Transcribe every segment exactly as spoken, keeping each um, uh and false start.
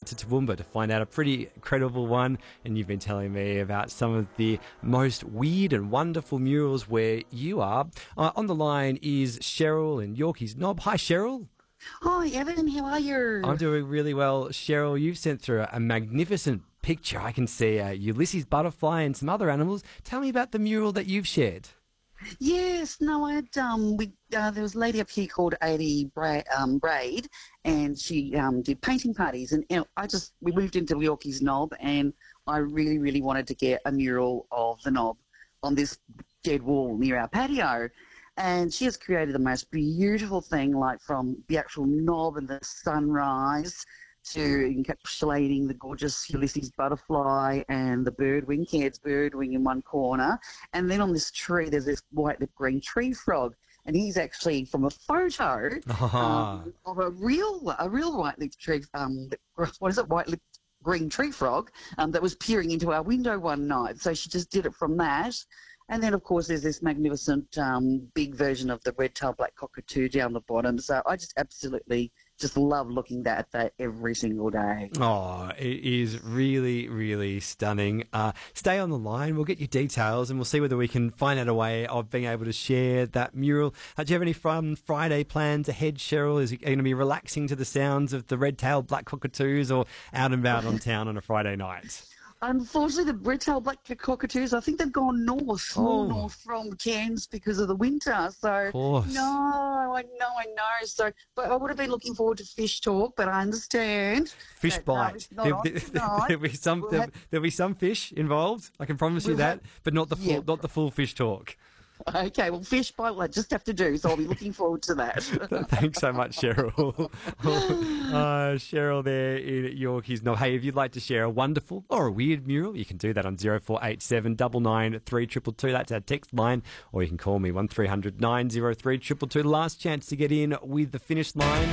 to Toowoomba to find out a pretty credible one. And you've been telling me about some of the most weird and wonderful murals where you are. Uh, on the line is Cheryl in Yorkeys Knob. Hi, Cheryl. Hi, Evan. How are you? I'm doing really well. Cheryl, you've sent through a, a magnificent picture. I can see a Ulysses butterfly and some other animals. Tell me about the mural that you've shared. Yes, no, I had, um, we, uh, there was a lady up here called Adi Bra- um, Braid, and she um, did painting parties, and you know, I just, we moved into Yorkeys Knob, and I really, really wanted to get a mural of the knob on this dead wall near our patio, and she has created the most beautiful thing, like from the actual knob and the sunrise to encapsulating the gorgeous Ulysses butterfly and the birdwing, Cairds birdwing in one corner. And then on this tree, there's this white-lipped green tree frog. And he's actually from a photo um, of a real a real white-lipped tree, um, what is it, white-lipped green tree frog um, that was peering into our window one night. So she just did it from that. And then, of course, there's this magnificent um, big version of the red-tailed black cockatoo down the bottom. So I just absolutely just love looking at that every single day. Oh, it is really, really stunning. Uh, stay on the line. We'll get your details and we'll see whether we can find out a way of being able to share that mural. Uh, do you have any fun Friday plans ahead, Cheryl? Is it going to be relaxing to the sounds of the red-tailed black cockatoos or out and about on town on a Friday night? Unfortunately, the red-tailed black cockatoos, I think they've gone north, Oh. more north from Cairns because of the winter. So, Of course. no, I know, I know. So, but I would have been looking forward to Fish Talk, but I understand. Fish that, no, bite. it's not There, on there, tonight. there'll be some. We'll There'll, have- there'll be some fish involved. I can promise you We'll that, have- but not the full. Yeah. Not the full fish talk. Okay, well, fish bite will I just have to do, so I'll be looking forward to that. Thanks so much, Cheryl. uh, Cheryl there in Yorkeys Knob. Hey, if you'd like to share a wonderful or a weird mural, you can do that on zero four eight seven nine nine three two two two. That's our text line. Or you can call me one three hundred nine oh three two two two. The last chance to get in with the finish line.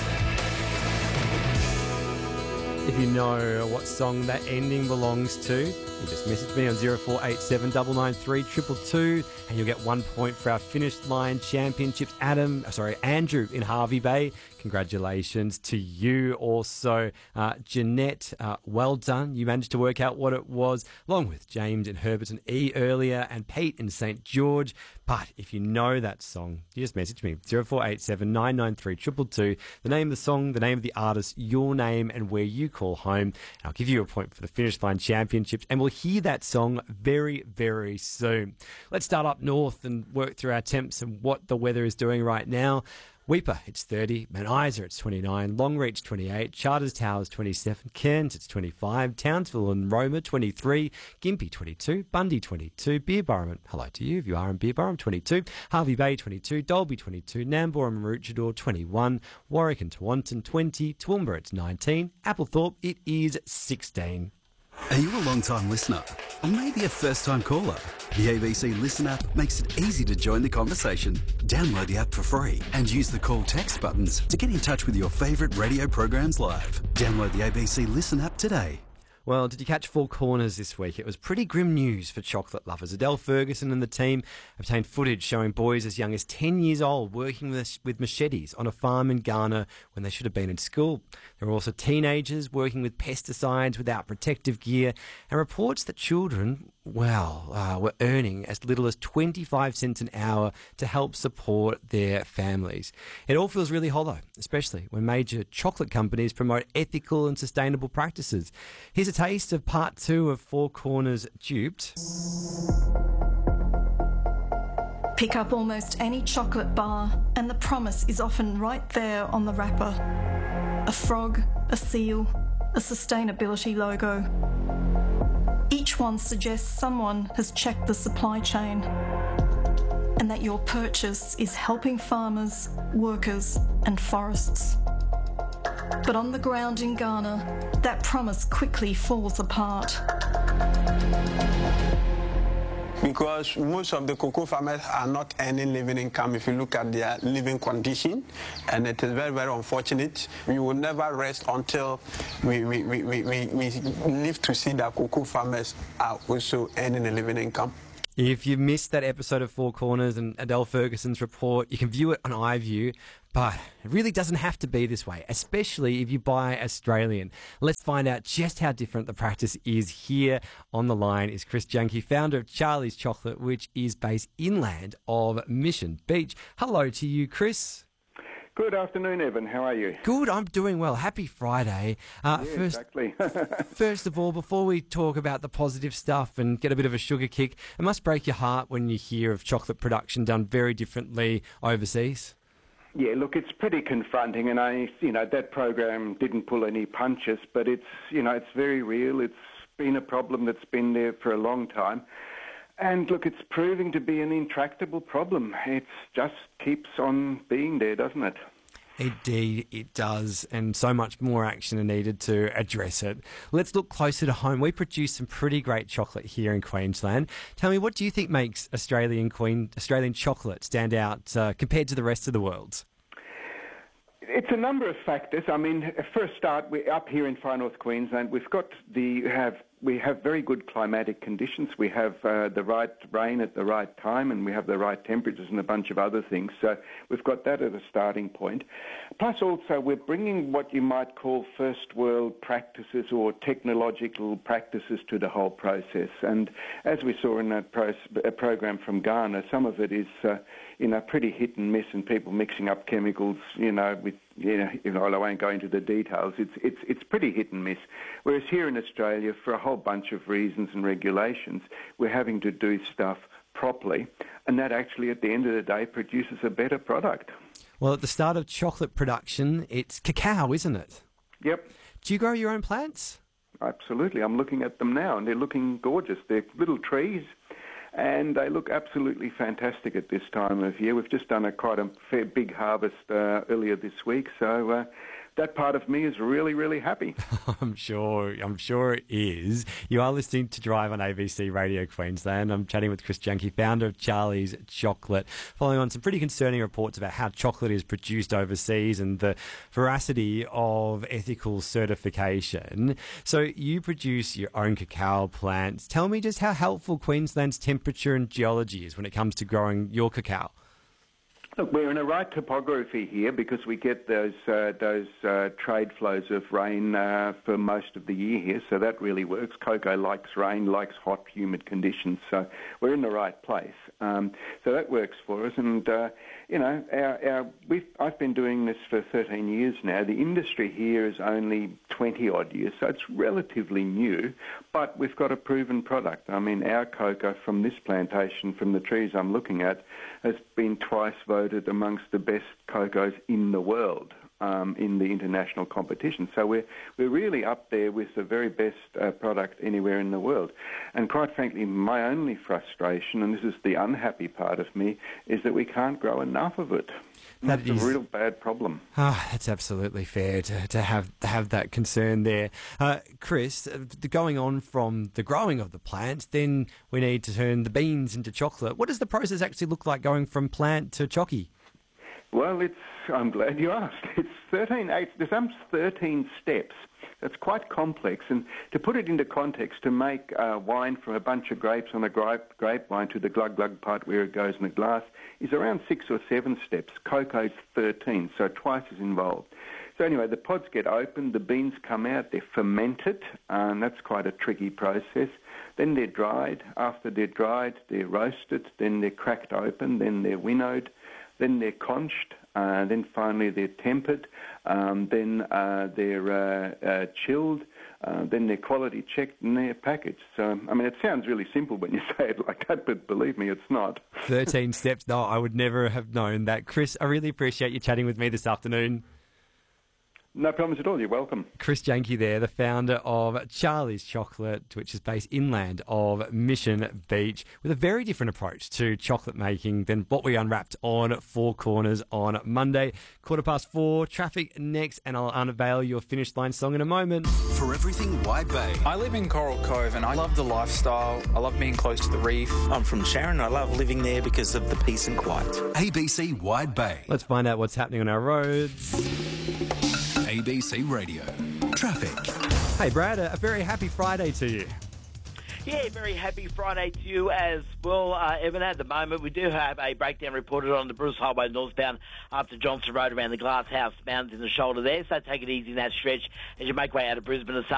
If you know what song that ending belongs to, you just message me on zero four eight seven nine nine three two two two and you'll get one point for our finish line championships. Adam, sorry, Andrew in Hervey Bay, congratulations to you. Also, uh, Jeanette, uh, well done. You managed to work out what it was, along with James in Herberton E earlier and Pete in Saint George. But if you know that song, you just message me, zero four eight seven nine nine three two two two, the name of the song, the name of the artist, your name and where you call home. And I'll give you a point for the finish line championships and we'll hear that song very, very soon. Let's start up north and work through our temps and what the weather is doing right now. Weipa, it's thirty. Mount Isa, it's twenty-nine. Longreach, twenty-eight. Charters Towers, twenty-seven. Cairns, it's twenty-five. Townsville and Roma, twenty-three. Gympie, twenty-two. Bundy, twenty-two. Beerburrum, hello to you if you are in Beerburrum, twenty-two. Hervey Bay, twenty-two. Dolby, twenty-two. Nambour and Maroochydore, twenty-one. Warwick and Tewantin, twenty. Toowoomba, it's nineteen. Applethorpe, it is sixteen. Are you a long-time listener? Or maybe a first-time caller? The A B C Listen app makes it easy to join the conversation. Download the app for free and use the call text buttons to get in touch with your favourite radio programs live. Download the A B C Listen app today. Well, did you catch Four Corners this week? It was pretty grim news for chocolate lovers. Adele Ferguson and the team obtained footage showing boys as young as ten years old working with, with machetes on a farm in Ghana when they should have been in school. There were also teenagers working with pesticides without protective gear and reports that children, well, uh, were earning as little as twenty-five cents an hour to help support their families. It all feels really hollow, especially when major chocolate companies promote ethical and sustainable practices. Here's a taste of part two of Four Corners Duped. Pick up almost any chocolate bar and the promise is often right there on the wrapper. A frog, a seal, a sustainability logo. Each one suggests someone has checked the supply chain and that your purchase is helping farmers, workers and forests. But on the ground in Ghana, that promise quickly falls apart. Because most of the cocoa farmers are not earning living income if you look at their living condition, and it is very, very unfortunate. We will never rest until we, we, we, we, we live to see that cocoa farmers are also earning a living income. If you missed that episode of Four Corners and Adele Ferguson's report, you can view it on iView, but it really doesn't have to be this way, especially if you buy Australian. Let's find out just how different the practice is here. On the line is Chris Janke, founder of Charlie's Chocolate, which is based inland of Mission Beach. Hello to you, Chris. Good afternoon, Evan. How are you? Good, I'm doing well. Happy Friday. Uh, yeah, first, exactly. First of all, before we talk about the positive stuff and get a bit of a sugar kick, it must break your heart when you hear of chocolate production done very differently overseas. Yeah, look, it's pretty confronting, and I, you know, that program didn't pull any punches, but it's, you know, it's very real. It's been a problem that's been there for a long time. And look, it's proving to be an intractable problem. It just keeps on being there, doesn't it? Indeed, it does, and so much more action are needed to address it. Let's look closer to home. We produce some pretty great chocolate here in Queensland. Tell me, what do you think makes Australian Queen Australian chocolate stand out uh, compared to the rest of the world? It's a number of factors. I mean, first start, we're up here in Far North Queensland. We've got the have we have very good climatic conditions. We have uh, the right rain at the right time, and we have the right temperatures and a bunch of other things. So we've got that as a starting point. Plus, also, we're bringing what you might call first world practices or technological practices to the whole process. And as we saw in that pro- program from Ghana, some of it is, uh, you know, pretty hit and miss, and people mixing up chemicals, you know, with You know, you know, I won't go into the details. It's it's it's pretty hit and miss. Whereas here in Australia, for a whole bunch of reasons and regulations, we're having to do stuff properly, and that actually, at the end of the day, produces a better product. Well, at the start of chocolate production, it's cacao, isn't it? Yep. Do you grow your own plants? Absolutely. I'm looking at them now, and they're looking gorgeous. They're little trees, and they look absolutely fantastic at this time of year. We've just done a quite a fair big harvest uh, earlier this week, so uh, that part of me is really, really happy. I'm sure, I'm sure it is. You are listening to Drive on A B C Radio Queensland. I'm chatting with Chris Janke, founder of Charlie's Chocolate, following on some pretty concerning reports about how chocolate is produced overseas and the veracity of ethical certification. So you produce your own cacao plants. Tell me just how helpful Queensland's temperature and geology is when it comes to growing your cacao. Look, we're in a right topography here because we get those uh, those uh, trade flows of rain uh, for most of the year here, so that really works. Cocoa likes rain, likes hot, humid conditions, so we're in the right place. Um, so that works for us, and uh, you know, our, our, we've, I've been doing this for thirteen years now. The industry here is only twenty odd years, so it's relatively new, but we've got a proven product. I mean, our cocoa from this plantation, from the trees I'm looking at, has been twice voted amongst the best cocoas in the world um, in the international competition. So we're we're really up there with the very best uh, product anywhere in the world. And quite frankly, my only frustration, and this is the unhappy part of me, is that we can't grow enough of it. That That's is a real bad problem. Ah, that's absolutely fair to, to have have that concern there. Uh, Chris, uh, the going on from the growing of the plants, then we need to turn the beans into chocolate. What does the process actually look like going from plant to chocky? Well, it's. I'm glad you asked. It's thirteen. Eight, there's some thirteen steps. That's quite complex. And to put it into context, to make uh, wine from a bunch of grapes on a grape, grapevine to the glug glug part where it goes in the glass is around six or seven steps. Cocoa's thirteen, so twice as involved. So anyway, the pods get opened, the beans come out, they're fermented, and that's quite a tricky process. Then they're dried. After they're dried, they're roasted. Then they're cracked open. Then they're winnowed. Then they're conched. Uh, then finally they're tempered. Um, then uh, they're uh, uh, chilled. Uh, then they're quality checked and they're packaged. So, I mean, it sounds really simple when you say it like that, but believe me, it's not. thirteen steps. No, I would never have known that. Chris, I really appreciate you chatting with me this afternoon. No problems at all. You're welcome. Chris Janke there, the founder of Charlie's Chocolate, which is based inland of Mission Beach, with a very different approach to chocolate making than what we unwrapped on Four Corners on Monday. Quarter past four, traffic next, and I'll unveil your finish line song in a moment. For everything Wide Bay. I live in Coral Cove and I love the lifestyle. I love being close to the reef. I'm from Sharon. I love living there because of the peace and quiet. A B C Wide Bay. Let's find out what's happening on our roads. A B C Radio. Traffic. Hey Brad, a very happy Friday to you. Yeah, very happy Friday to you as well, uh, Evan. At the moment, we do have a breakdown reported on the Bruce Highway northbound up to Johnson Road around the Glass House Mountains in the shoulder there, so take it easy in that stretch as you make way out of Brisbane this